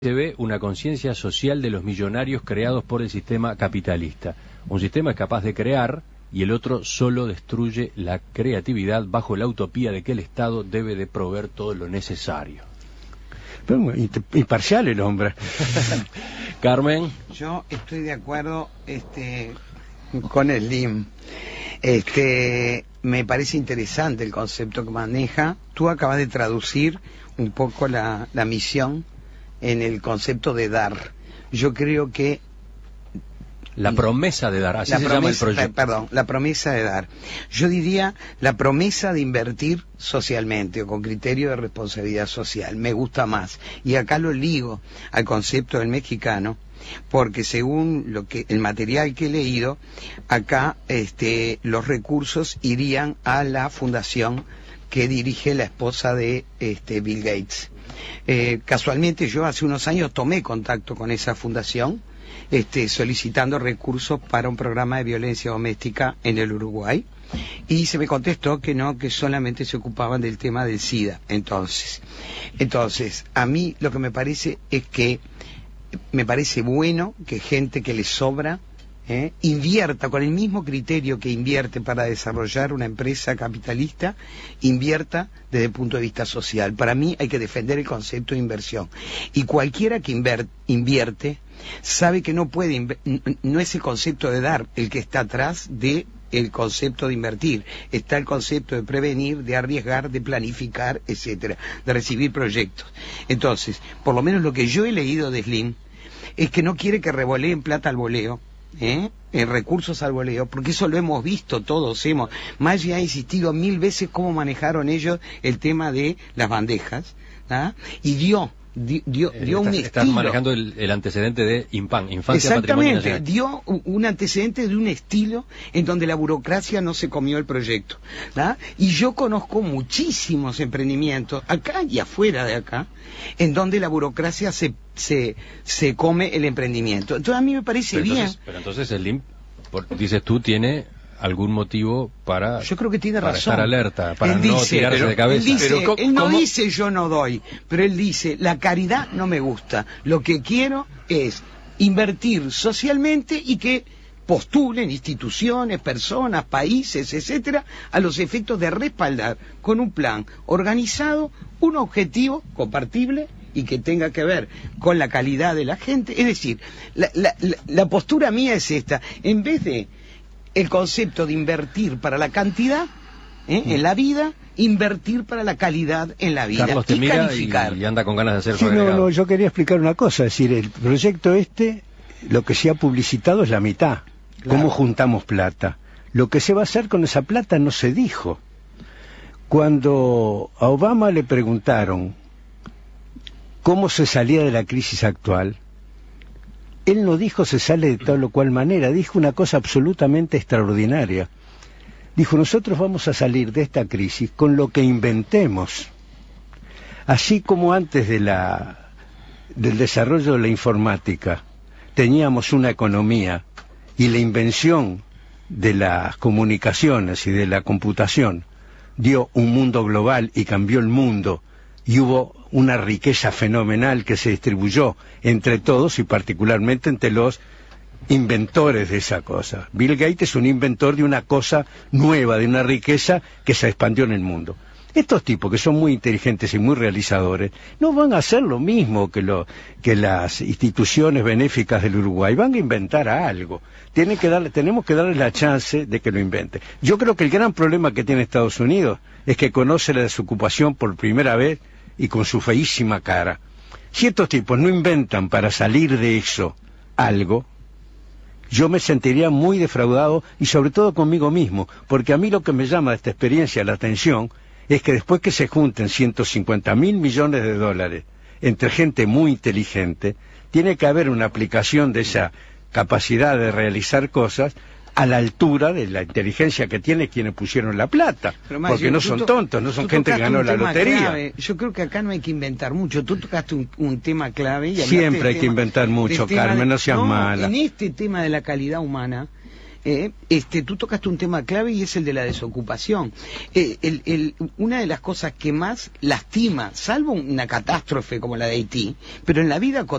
se ve una conciencia social de los millonarios creados por el sistema capitalista. Un sistema es capaz de crear y el otro solo destruye la creatividad bajo la utopía de que el Estado debe de proveer todo lo necesario. Pero, imparcial el hombre. Carmen. Yo estoy de acuerdo con Slim. Me parece interesante el concepto que maneja. Tú acabas de traducir un poco la misión en el concepto de dar. Yo creo que la promesa de dar, así se llama el proyecto. Perdón, la promesa de dar. Yo diría la promesa de invertir socialmente o con criterio de responsabilidad social. Me gusta más. Y acá lo ligo al concepto del mexicano, porque según el material que he leído, acá los recursos irían a la fundación que dirige la esposa de Bill Gates. Casualmente yo hace unos años tomé contacto con esa fundación, solicitando recursos para un programa de violencia doméstica en el Uruguay, y se me contestó que no, que solamente se ocupaban del tema del SIDA. Entonces, a mí lo que me parece es que me parece bueno que gente que le sobra invierta con el mismo criterio que invierte para desarrollar una empresa capitalista, invierta desde el punto de vista social. Para mí hay que defender el concepto de inversión. Y cualquiera que invierte sabe que no puede, no es el concepto de dar el que está atrás de el concepto de invertir. Está el concepto de prevenir, de arriesgar, de planificar, etcétera, de recibir proyectos. Entonces, por lo menos lo que yo he leído de Slim es que no quiere que revoleen plata al voleo, en recursos al voleo, porque eso lo hemos visto todos. Maggi ha insistido 1000 veces cómo manejaron ellos el tema de las bandejas, y dio un estilo. Estás manejando el antecedente de Infancia Patrimonio Nacional. Exactamente, dio un antecedente de un estilo en donde la burocracia no se comió el proyecto, y yo conozco muchísimos emprendimientos acá y afuera de acá en donde la burocracia se come el emprendimiento. Entonces a mí me parece bien. Pero entonces Slim, dices tú, tiene algún motivo para, yo creo que tiene razón, estar alerta, para no tirarse de cabeza. Él no dice yo no doy, pero él dice la caridad no me gusta, lo que quiero es invertir socialmente y que postulen instituciones, personas, países, etcétera, a los efectos de respaldar con un plan organizado un objetivo compartible y que tenga que ver con la calidad de la gente. Es decir, la postura mía es esta: en vez de el concepto de invertir para la cantidad en la vida, invertir para la calidad en la vida. Carlos te mira calificar. Y anda con ganas de hacer su agregado. No, yo quería explicar una cosa, es decir, el proyecto lo que se ha publicitado es la mitad. Claro. ¿Cómo juntamos plata? Lo que se va a hacer con esa plata no se dijo. Cuando a Obama le preguntaron cómo se salía de la crisis actual, él no dijo se sale de tal o cual manera, dijo una cosa absolutamente extraordinaria. Dijo, nosotros vamos a salir de esta crisis con lo que inventemos. Así como antes del desarrollo de la informática teníamos una economía y la invención de las comunicaciones y de la computación dio un mundo global y cambió el mundo, y hubo una riqueza fenomenal que se distribuyó entre todos y particularmente entre los inventores de esa cosa. Bill Gates es un inventor de una cosa nueva, de una riqueza que se expandió en el mundo. Estos tipos, que son muy inteligentes y muy realizadores, no van a hacer lo mismo que las instituciones benéficas del Uruguay. Van a inventar algo. Tenemos que darles la chance de que lo inventen. Yo creo que el gran problema que tiene Estados Unidos es que conoce la desocupación por primera vez y con su feísima cara. Si estos tipos no inventan para salir de eso algo, yo me sentiría muy defraudado, y sobre todo conmigo mismo, porque a mí lo que me llama de esta experiencia la atención es que después que se junten 150.000 millones de dólares entre gente muy inteligente, tiene que haber una aplicación de esa capacidad de realizar cosas a la altura de la inteligencia que tiene quienes pusieron la plata, porque no son tontos, no son gente que ganó la lotería. Clave. Yo creo que acá no hay que inventar mucho. Tú tocaste un tema clave. Y siempre hay que inventar mucho, Carmen, no seas mala. En este tema de la calidad humana, tú tocaste un tema clave, y es el de la desocupación. Una de las cosas que más lastima, salvo una catástrofe como la de Haití, pero en la vida